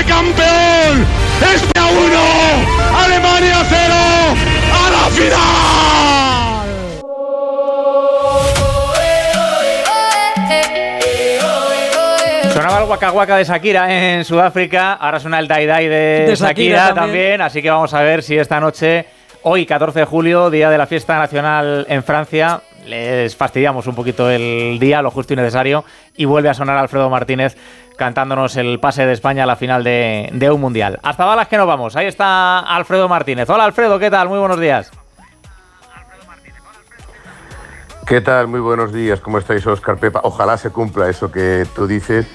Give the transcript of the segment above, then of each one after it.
campeón. España 1, Alemania 0, a la final. Sonaba el Waka Waka de Shakira en Sudáfrica, ahora suena el Dai Dai de Shakira también, así que vamos a ver si esta noche, hoy 14 de julio, día de la fiesta nacional en Francia, les fastidiamos un poquito el día, lo justo y necesario, y vuelve a sonar Alfredo Martínez cantándonos el pase de España a la final de un mundial. Hasta Balas que nos vamos, ahí está Alfredo Martínez. Hola Alfredo, ¿qué tal? Muy buenos días. ¿Qué tal? Muy buenos días. ¿Cómo estáis, Óscar, Pepa? Ojalá se cumpla eso que tú dices.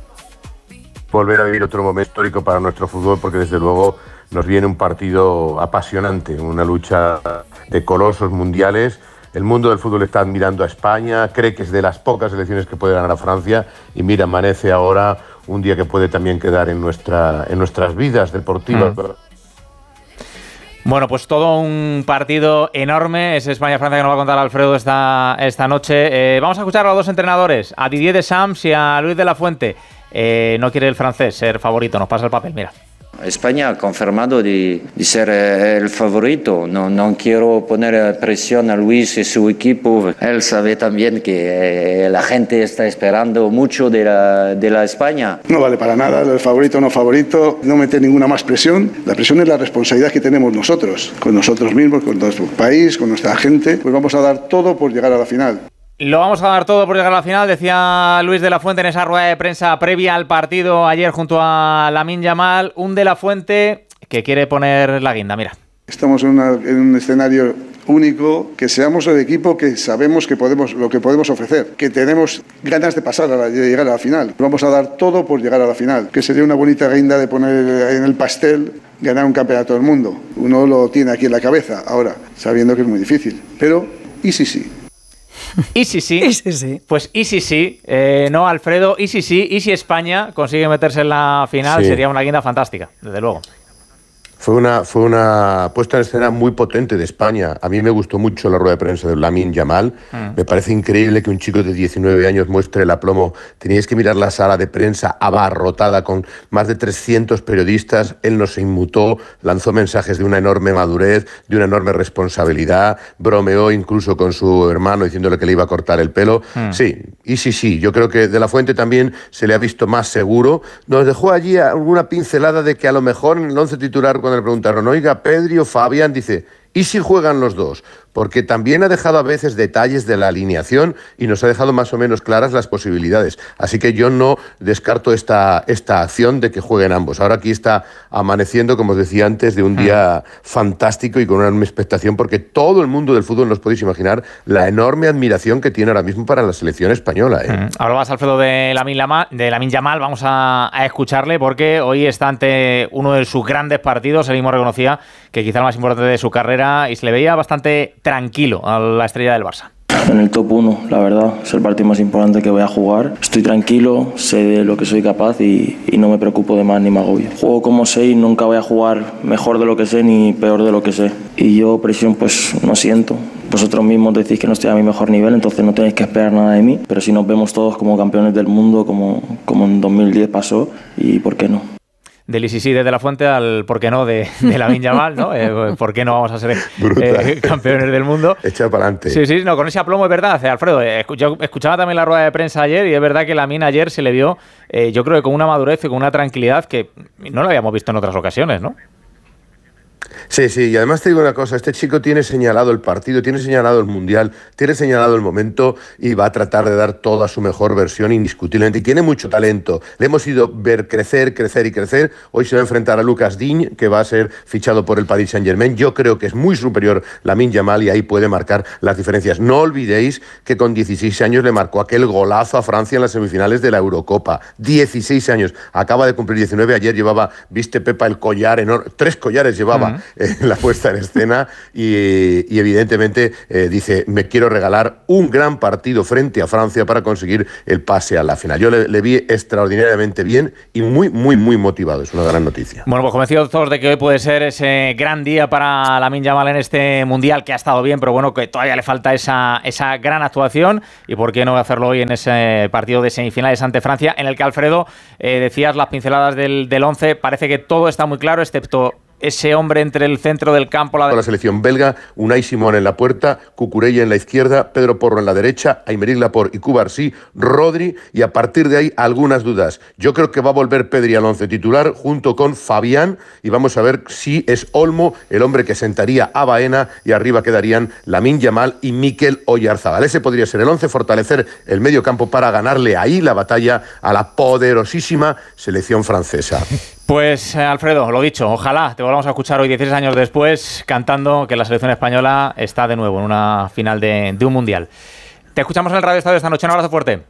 Volver a vivir otro momento histórico para nuestro fútbol, porque desde luego nos viene un partido apasionante, una lucha de colosos mundiales. El mundo del fútbol está admirando a España, cree que es de las pocas selecciones que puede ganar a Francia y mira, amanece ahora un día que puede también quedar en nuestras vidas deportivas. Bueno, pues todo un partido enorme, es España-Francia que nos va a contar Alfredo esta noche. Vamos a escuchar a los dos entrenadores, a Didier Deschamps y a Luis de la Fuente. No quiere el francés ser favorito, nos pasa el papel, mira. España ha confirmado de ser el favorito. No quiero poner presión a Luis y su equipo. Él sabe también que la gente está esperando mucho de la España. No vale para nada, el favorito o no favorito, no meter ninguna más presión. La presión es la responsabilidad que tenemos nosotros, con nosotros mismos, con nuestro país, con nuestra gente. Pues vamos a dar todo por llegar a la final. Lo vamos a dar todo por llegar a la final, decía Luis de la Fuente en esa rueda de prensa previa al partido ayer junto a Lamine Yamal. Un de la Fuente que quiere poner la guinda, mira. Estamos en un escenario único, que seamos el equipo que sabemos que lo que podemos ofrecer, que tenemos ganas de de llegar a la final. Vamos a dar todo por llegar a la final, que sería una bonita guinda de poner en el pastel ganar un campeonato del mundo. Uno lo tiene aquí en la cabeza ahora, sabiendo que es muy difícil, pero ¿y si sí? ¿Y si sí? Pues ¿y si sí? No, Alfredo, ¿y si sí? ¿Y si España consigue meterse en la final? Sí. Sería una guinda fantástica, desde luego. Fue una puesta en escena muy potente de España. A mí me gustó mucho la rueda de prensa de Lamine Yamal. Me parece increíble que un chico de 19 años muestre el aplomo. Teníais que mirar la sala de prensa abarrotada con más de 300 periodistas. Él no se inmutó, lanzó mensajes de una enorme madurez, de una enorme responsabilidad. Bromeó incluso con su hermano diciéndole que le iba a cortar el pelo. Sí, y sí. Yo creo que de la Fuente también se le ha visto más seguro. Nos dejó allí alguna pincelada de que a lo mejor en el 11 titular, cuando le preguntaron, oiga, Pedri o Fabián, dice, ¿y si juegan los dos? Porque también ha dejado a veces detalles de la alineación y nos ha dejado más o menos claras las posibilidades. Así que yo no descarto esta acción de que jueguen ambos. Ahora aquí está amaneciendo, como os decía antes, de un día fantástico y con una enorme expectación, porque todo el mundo del fútbol, nos podéis imaginar la enorme admiración que tiene ahora mismo para la selección española. Ahora vas, Alfredo, de Lamine Yamal, vamos a escucharle, porque hoy está ante uno de sus grandes partidos. Él mismo reconocía que quizá el más importante de su carrera y se le veía bastante tranquilo a la estrella del Barça. En el top 1, la verdad, es el partido más importante que voy a jugar. Estoy tranquilo, sé de lo que soy capaz y no me preocupo de más ni me agobio. Juego como sé y nunca voy a jugar mejor de lo que sé ni peor de lo que sé. Y yo presión pues no siento. Vosotros mismos decís que no estoy a mi mejor nivel, entonces no tenéis que esperar nada de mí. Pero si nos vemos todos como campeones del mundo, como en 2010 pasó, ¿y por qué no? Del ICC de la Fuente al por qué no de Lamine Yamal, ¿no? ¿Por qué no vamos a ser campeones del mundo? Echar para adelante. Sí, no, con ese aplomo es verdad, Alfredo. Yo escuchaba también la rueda de prensa ayer y es verdad que Lamine ayer se le vio, yo creo que con una madurez y con una tranquilidad que no lo habíamos visto en otras ocasiones, ¿no? Sí, y además te digo una cosa, este chico tiene señalado el partido, tiene señalado el Mundial, tiene señalado el momento y va a tratar de dar toda su mejor versión indiscutiblemente. Y tiene mucho talento, le hemos ido ver crecer. Hoy se va a enfrentar a Lucas Digne, que va a ser fichado por el Paris Saint-Germain. Yo creo que es muy superior Lamine Yamal y ahí puede marcar las diferencias. No olvidéis que con 16 años le marcó aquel golazo a Francia en las semifinales de la Eurocopa. 16 años, acaba de cumplir 19, ayer llevaba, viste Pepa, el collar enorme, 3 collares llevaba. en la puesta en escena y evidentemente dice, me quiero regalar un gran partido frente a Francia para conseguir el pase a la final. Yo le vi extraordinariamente bien y muy motivado. Es una gran noticia. Bueno, pues convencidos todos de que hoy puede ser ese gran día para Lamine Yamal en este Mundial, que ha estado bien, pero bueno, que todavía le falta esa gran actuación, y por qué no hacerlo hoy en ese partido de semifinales ante Francia, en el que, Alfredo, decías las pinceladas del 11, parece que todo está muy claro, excepto ese hombre entre el centro del campo. La selección belga, Unai Simón en la puerta, Cucurella en la izquierda, Pedro Porro en la derecha, Aymeric Laporte y Cubarsí, Rodri, y a partir de ahí algunas dudas. Yo creo que va a volver Pedri al 11 titular junto con Fabián, y vamos a ver si es Olmo el hombre que sentaría a Baena, y arriba quedarían Lamine Yamal y Mikel Oyarzabal. Ese podría ser el 11, fortalecer el medio campo para ganarle ahí la batalla a la poderosísima selección francesa. Pues Alfredo, lo dicho, ojalá te volvamos a escuchar hoy 16 años después cantando que la selección española está de nuevo en una final de un Mundial. Te escuchamos en el Radio Estadio esta noche, un abrazo fuerte.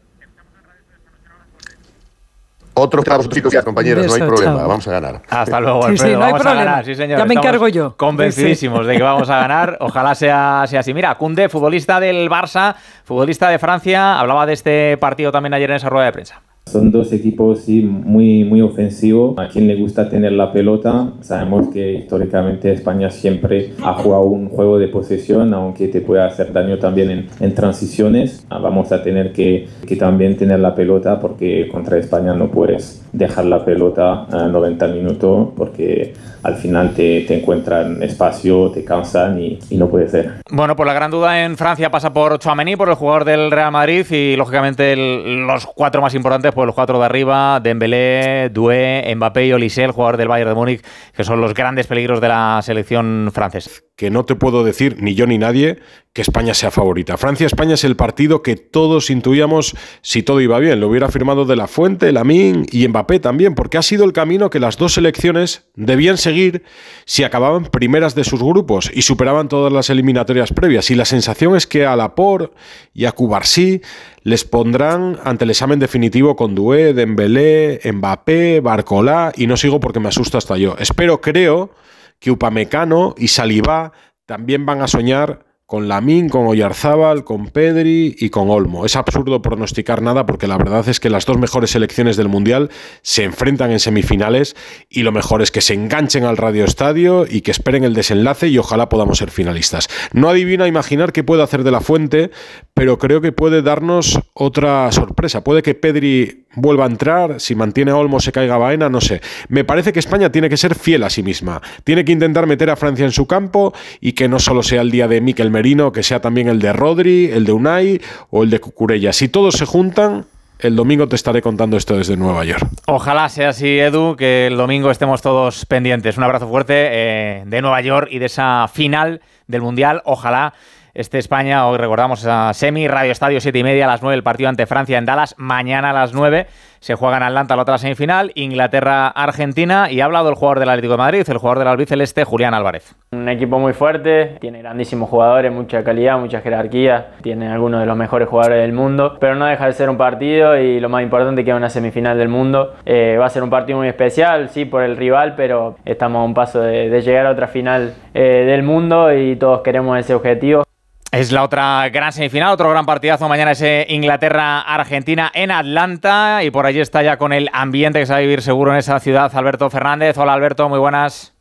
Otro para vosotros, chicos, compañeros, no hay problema, chao. Vamos a ganar. Hasta luego, Alfredo, no hay vamos problema. a ganar, sí señor. Ya me Estamos encargo yo. convencidísimos de que vamos a ganar, ojalá sea así. Mira, Koundé, futbolista del Barça, futbolista de Francia, hablaba de este partido también ayer en esa rueda de prensa. Son dos equipos sí, muy ofensivos. A quien le gusta tener la pelota, sabemos que históricamente España siempre ha jugado un juego de posesión, aunque te puede hacer daño también en transiciones. Vamos a tener que también tener la pelota, porque contra España no puedes dejar la pelota a 90 minutos, porque al final te encuentran espacio, te cansan y no puede ser. Bueno, pues la gran duda en Francia pasa por Tchouaméni, por el jugador del Real Madrid, y lógicamente los cuatro más importantes, pues los cuatro de arriba, Dembélé, Doué, Mbappé y Olise, el jugador del Bayern de Múnich, que son los grandes peligros de la selección francesa. Que no te puedo decir, ni yo ni nadie, que España sea favorita. Francia-España es el partido que todos intuíamos si todo iba bien. Lo hubiera firmado De La Fuente, Lamine y Mbappé también, porque ha sido el camino que las dos selecciones debían seguir si acababan primeras de sus grupos y superaban todas las eliminatorias previas. Y la sensación es que a Laporte y a Cubarsí les pondrán ante el examen definitivo con Doué, Dembélé, Mbappé, Barcola, y no sigo porque me asusta hasta yo. Creo que Upamecano y Saliba también van a soñar con Lamine, con Oyarzabal, con Pedri y con Olmo. Es absurdo pronosticar nada, porque la verdad es que las dos mejores selecciones del Mundial se enfrentan en semifinales, y lo mejor es que se enganchen al Radio Estadio y que esperen el desenlace, y ojalá podamos ser finalistas. No adivino a imaginar qué puede hacer De La Fuente, pero creo que puede darnos otra sorpresa. Puede que Pedri vuelva a entrar, si mantiene a Olmo se caiga Baena, no sé. Me parece que España tiene que ser fiel a sí misma. Tiene que intentar meter a Francia en su campo, y que no solo sea el día de Mikel Merino, que sea también el de Rodri, el de Unai o el de Cucurella. Si todos se juntan, el domingo te estaré contando esto desde Nueva York. Ojalá sea así, Edu, que el domingo estemos todos pendientes. Un abrazo fuerte de Nueva York y de esa final del Mundial. Ojalá España, hoy recordamos esa semi, Radio Estadio 7:30 a las 9, el partido ante Francia en Dallas. Mañana a las 9 se juega en Atlanta la otra semifinal, Inglaterra-Argentina, y ha hablado el jugador del Atlético de Madrid, el jugador del albiceleste, Julián Álvarez. Un equipo muy fuerte, tiene grandísimos jugadores, mucha calidad, mucha jerarquía, tiene algunos de los mejores jugadores del mundo, pero no deja de ser un partido, y lo más importante, que es una semifinal del mundo. Va a ser un partido muy especial, sí, por el rival, pero estamos a un paso de llegar a otra final del mundo, y todos queremos ese objetivo. Es la otra gran semifinal, otro gran partidazo mañana, ese Inglaterra-Argentina en Atlanta, y por allí está ya con el ambiente que se va a vivir seguro en esa ciudad Alberto Fernández. Hola Alberto, muy buenas.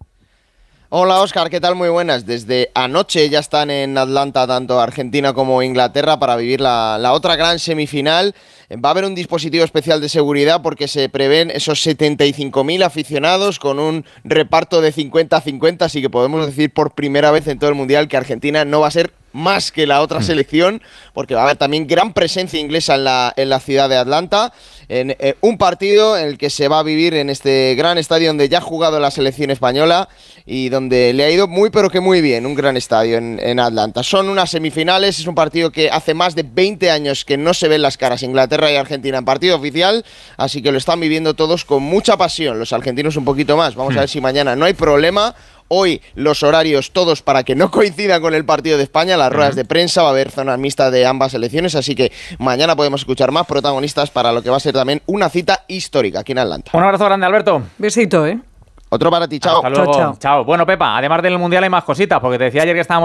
Hola Óscar, ¿qué tal? Muy buenas. Desde anoche ya están en Atlanta tanto Argentina como Inglaterra para vivir la otra gran semifinal. Va a haber un dispositivo especial de seguridad, porque se prevén esos 75.000 aficionados con un reparto de 50-50, así que podemos decir por primera vez en todo el Mundial que Argentina no va a ser más que la otra selección, porque va a haber también gran presencia inglesa en la ciudad de Atlanta, en un partido en el que se va a vivir en este gran estadio donde ya ha jugado la selección española y donde le ha ido muy pero que muy bien, un gran estadio en Atlanta. Son unas semifinales, es un partido que hace más de 20 años que no se ven las caras Inglaterra y Argentina en partido oficial, así que lo están viviendo todos con mucha pasión, los argentinos un poquito más. Vamos a ver si mañana no hay problema. Hoy los horarios todos para que no coincidan con el partido de España, las ruedas de prensa, va a haber zonas mixtas de ambas selecciones, así que mañana podemos escuchar más protagonistas para lo que va a ser también una cita histórica aquí en Atlanta. Un abrazo grande, Alberto. Besito, Otro para ti, chao. Hasta luego. Chao. Bueno, Pepa, además del Mundial hay más cositas, porque te decía ayer que estábamos